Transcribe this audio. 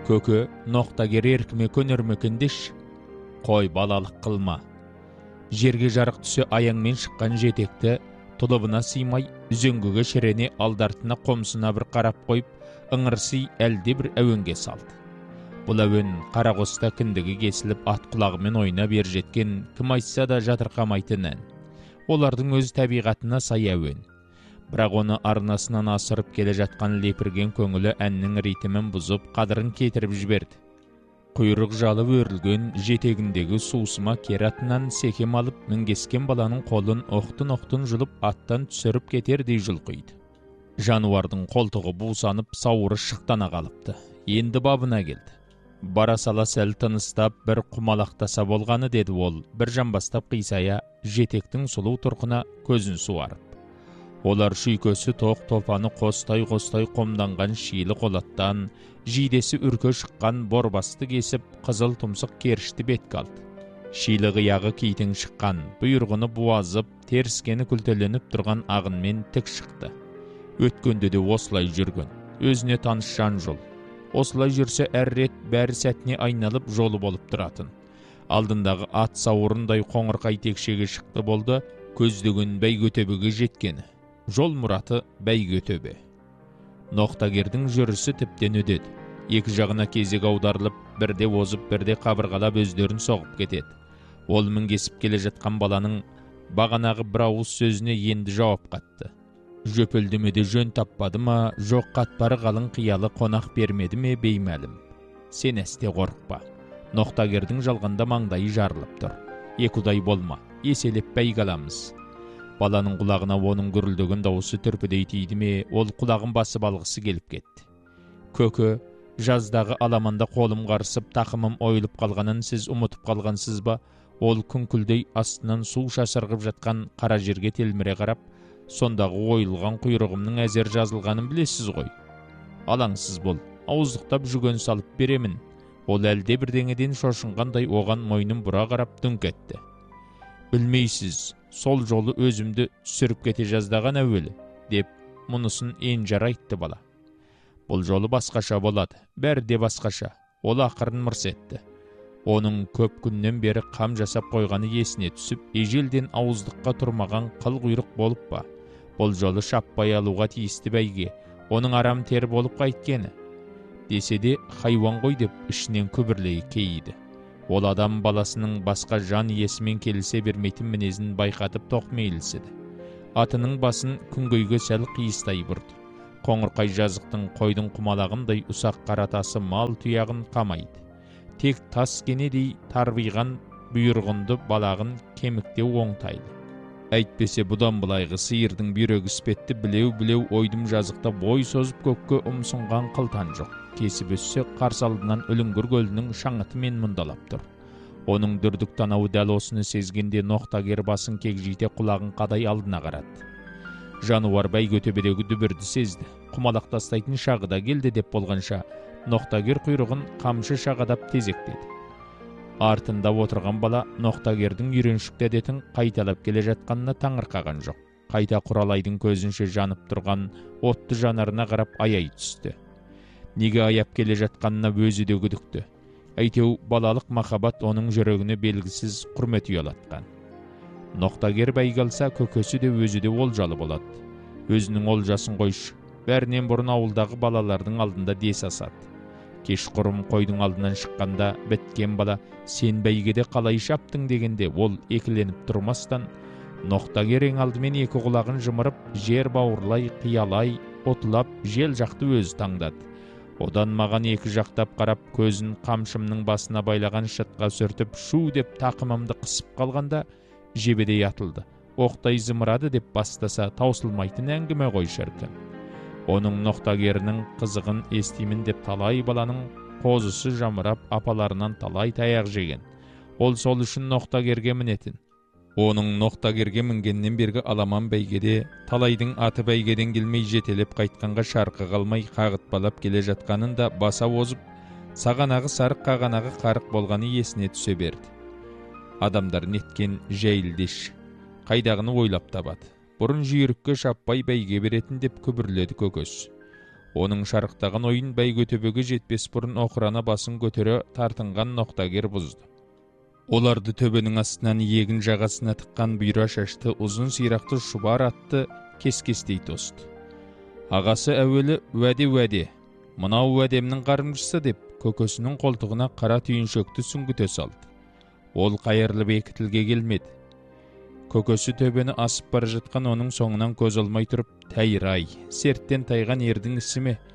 Көкө ноқтагер еркіме көнермекендеш. Қой балалық қылма. Жерге жарық түсі аяңмен шыққан жетекті тұлыбына сыймай, үзеңгіге шірене алдартына қомсына бір қарап қойып, ыңырси әлде бір әуенге салды. Бұл әуен қарақоста кіндігі кесіліп ат құлағымен ойна бер жеткен кім айтса да жатырқамайтын ән. Олардың өз табиғатына сай әуен. Бірақ оны арнасынан асырып келе жатқан лепірген көңілі әннің ритмін бұзып, қадырын кетіріп жіберді. Құйрық жалып өрілген жетегіндегі суысыма кератынан секем алып, мінгескен баланың қолын оқтын-оқтын жұлып аттан түсіріп кетердей жұлқиды. Жануардың қолтығы бусанып, сауыры шықтана қалыпты. Енді бабына келді. Бара сала сәл тыныстап, бір құмалақтаса болғаны деді ол, бір жамбастап қисая, жетектің сұлу тұрқына көзін суарып. Олар шүйкөсі тоқ топаны қостай-қостай қомданған шиілі қолаттан, жидесі үрке шыққан борбасты кесіп, қызыл тұмсық керішті бетке алды. Шиілі ғияғы кейтің шыққан, бұйырғыны буазып, теріскені күлтеленіп тұрған ағынмен тік шықты. Өткенде де осылай жүрген, өзіне таныш жан жол. Осылай жүрсе әр рет бәрі сәтіне айналып жолы болып тұратын. Алдындағы ат сауырындай қоңырқай текшеге шықты болды, көздеген бәйгөтөбеге жеткені. Жол мұраты бәйгөтөбе. Ноқтагердің жүрісі тіптен өдеді. Екі жағына кезек аударылып, бірде озып, бірде қабырғалап өздерін соғып кетеді. Ол мінгесіп келе жатқан баланың бағанағы бір ауыз сөзіне енді жауап қатты. Жөпілдімеде жөн таппады ма, жоқ қатпары қалың қиялы қонақ бермеді ме беймәлім. Сен әсте қорықпа. Ноқтагердің жалғанда маңдайы жарылып тұр. Екудай болма, еселеп бәйгаламыз. Баланың құлағына оның гүрілдеген дауысы түрпідей тиді ме, ол құлағын басып алғысы келіп кетті. Көкө, жаздағы аламанда қолым қарысып, тақымым ойылып қалғанын сіз ұмытып қалғансыз ба? Ол күңкілдей астынан су шашырғып жатқан қара жерге телміре қарап, сондағы ойылған құйрығымның әзер жазылғанын білесіз ғой. Алаңсыз бол, ауыздықтап жүген салып беремін. Ол әлде бірдеңеден шошынғандай оған мойнын бұра қарап дүңк етті. Білмейсіз, сол жолы өзімді түсіріп кете жаздаған әуелі, деп мұнысын енжар айтты бала. Бұл жолы басқаша болады, бәрі де басқаша. Ол ақырын мырс етті. Оның көп күннен бері қам жасап қойғаны есіне түсіп, ежелден ауыздыққа тұрмаған қыл құйрық болып па? Бұл жолы шаппай алуға тиісті бәйге, оның арам тер болып қайткені. Десе де хайуан ғой деп ішінен күбірлей кейді. Ол адам баласының басқа жан иесімен келісе бермейтін мінезін байқатып тоқмейілседі. Атының басын күнгөйге сәл қиыстай бұрды. Қоңырқай жазықтың қойдың құмалағындай ұсақ қаратасы мал тұяғын қамайды. Тек тас кенедей тарбиған бұйырғынды балағын кемікте оңтайды. Әйтпесе бұдан бұлайғы сиырдың бүйрегі іспетті білеу ойдым жазықта бой созып көкке ұмсынған қылтан жоқ. Кесіп өссе қарсы алдынан Үліңгір көлінің шаңытымен мұндалап тұр. Оның дүрдік танауы дәл осыны сезгенде ноқтагер басын кегжейте құлағын қадай алдына қарады. Жануар бәйгөтөбедегі дүбірді сезді. Құмалақ тастайтын шағы да келді деп болғанша, ноқтагер құйрығын қамшы шағадап тезектеді. Артында отырған бала ноқтагердің үйреншікті әдетін қайталап келе жатқанына таңырқаған жоқ. Қайта құралайдың көзінше жанып тұрған отты жанарына қарап аяй түсті. Неге аяп келе жатқанына өзі де күдікті. Әйтеу балалық махаббат оның жүрегіне белгісіз құрмет ұялатқан. Ноқтагер бәйге алса, көкесі де өзі де олжалы болады. Өзінің олжасын қойшы, бәрінен бұрын ауылдағы балалардың алдында дес асады. Кешқұрым қойдың алдынан шыққанда біткен бала сен бәйгеде қалай шаптың дегенде ол екіленіп тұрмастан, ноқтагер ең алдымен екі құлағын жымырып, жер бауырлай, қиялай, отылап, жел жақты өзі таңдады. Одан маған екі жақтап қарап, көзін қамшымның басына байлаған шытқа сүртіп, шу деп тақымымды қысып қалғанда, жебедей атылды. Оқтай зымырады деп бастаса таусылмайтын әңгіме ғой шіркін. Оның ноқтагерінің қызығын естимін деп талай баланың қозысы жамырап, апаларынан талай таяқ жеген. Ол сол үшін ноқтагерге мінетін. Оның ноқтагерге мінгеннен бергі аламан бәйгеде, талайдың аты бәйгеден келмей жетелеп қайтқанға шарқы қалмай қағытпалап келе жатқанын да баса озып, сағанағы сарық қағанағы қарық болғаны есіне түсе берді. Адамдар неткен жәйілдеш, қайдағыны ойлап табады. Бұрын жүйрікке шаппай бәйге беретін деп күбірледі көкөс. Оның шарықтаған ойын бәйгөтөбеге жетпес бұрын оқырана басын көтере тартынған ноқтагер бұзды. Оларды төбенің астынан егін жағасына тыққан бұйра шашты ұзын сирақты шұбар атты кес-кестей тосты. Ағасы әуелі уәде, мынау уәдемнің қарымшысы деп көкесінің қолтығына қара түйіншөкті сүңгіте салды. Ол қайырлы бекітілге келмеді. Көкесі төбені асып бара жатқан оның соңынан көз алмай тұрып, тәйір-ай, серттен тайған ердің ісі ме?